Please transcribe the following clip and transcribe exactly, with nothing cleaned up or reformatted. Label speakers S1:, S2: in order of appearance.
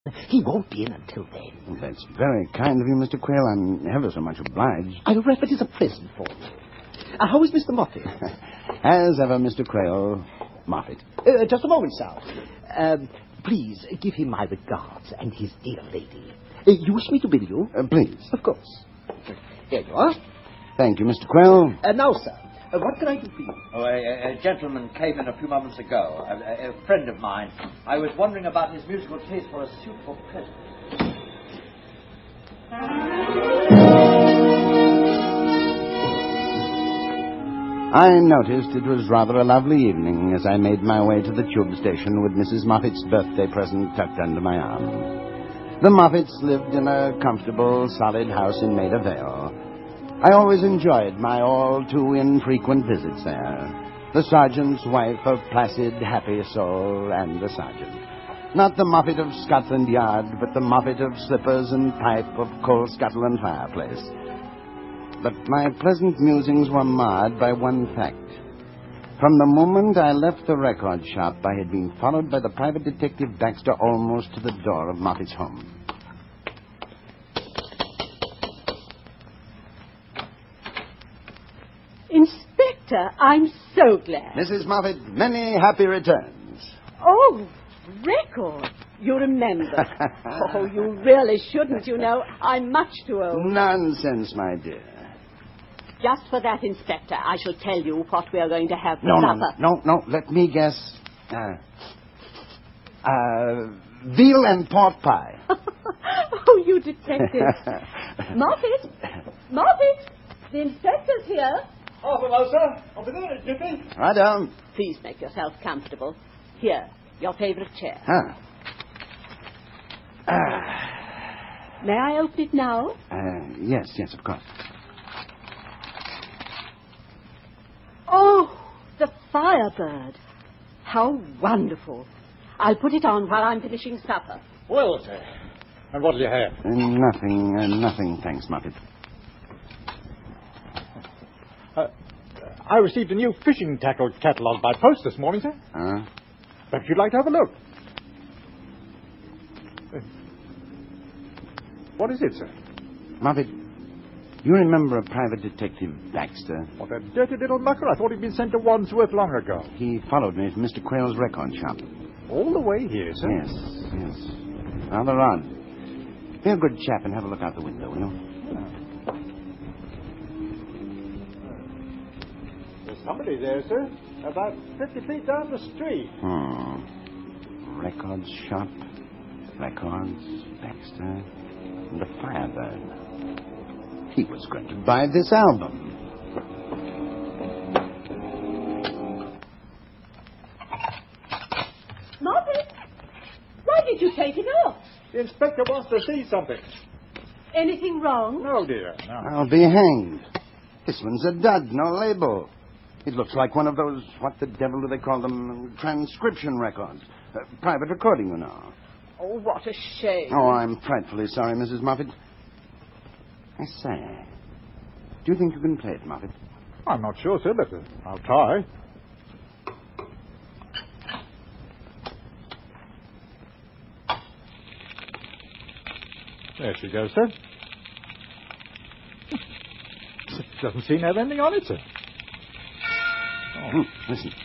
S1: He won't be in until then.
S2: Well, that's very kind of you, Mister Quayle. I'm ever so much obliged.
S1: I'll wrap it as a present for you. Uh, how is Mister Moffat?
S2: As ever, Mister Quayle, Moffat.
S1: Uh, just a moment, sir. Um, please, give him my regards and his dear lady. Uh, you wish me to bill you?
S2: Uh, please.
S1: Of course. Here you are.
S2: Thank you, Mister Quayle.
S1: Uh, now, sir, uh, what can I do for you?
S3: Oh, a, a gentleman came in a few moments ago, a, a, a friend of mine. I was wondering about his musical taste for a suitable present.
S2: I noticed it was rather a lovely evening as I made my way to the tube station with Missus Moffat's birthday present tucked under my arm. The Moffats lived in a comfortable, solid house in Maida Vale. I always enjoyed my all-too-infrequent visits there. The sergeant's wife, a placid, happy soul, and the sergeant. Not the Moffat of Scotland Yard, but the Moffat of slippers and pipe, of coal scuttle and fireplace. But my pleasant musings were marred by one fact. From the moment I left the record shop, I had been followed by the private detective Baxter almost to the door of Moffat's home.
S4: Inspector, I'm so glad.
S2: Missus Moffat, many happy returns.
S4: Oh, record. You remember. Oh, you really shouldn't, you know. I'm much too old.
S2: Nonsense, my dear.
S4: Just for that, Inspector, I shall tell you what we are going to have for
S2: No,
S4: supper.
S2: no, no, no, let me guess. Uh, uh, veal and pork pie.
S4: Oh, you detective. Moffat? Moffat? The inspector's here.
S3: Oh, hello, sir. Over there, Jiffy.
S2: Right down.
S4: Please make yourself comfortable. Here, your favorite chair.
S2: Huh. Ah.
S4: May I open it now?
S2: Uh, yes, yes, of course.
S4: Oh, the Firebird. How wonderful. I'll put it on while I'm finishing supper.
S5: Well, sir. And what'll you have?
S2: Uh, nothing, uh, nothing, thanks, Moffat.
S5: Uh, I received a new fishing tackle catalogue by post this morning, sir.
S2: Huh?
S5: Perhaps you'd like to have a look. Uh, what is it, sir?
S2: Moffat, you remember a private detective, Baxter?
S5: Oh, that dirty little mucker. I thought he'd been sent to Wandsworth long ago.
S2: He followed me from Mister Quayle's record shop.
S5: All the way here, sir?
S2: Yes, yes. Rather odd. Be a good chap and have a look out the window, will you?
S5: There's somebody there, sir. About fifty feet down the street.
S2: Hmm. Records shop, records, Baxter, and the Firebird. He was going to buy this album.
S4: Moffat? Why did you take it off?
S5: The inspector wants to see something.
S4: Anything wrong?
S5: No, dear, no.
S2: I'll be hanged. This one's a dud, no label. It looks like one of those, what the devil do they call them, transcription records. Uh, private recording, you know.
S4: Oh, what a shame.
S2: Oh, I'm frightfully sorry, Missus Moffat. I say, do you think you can play it, Moffat?
S5: I'm not sure, sir, but uh, I'll try. There she goes, sir. Doesn't seem to have anything on it, sir.
S2: Oh. Hmm, listen.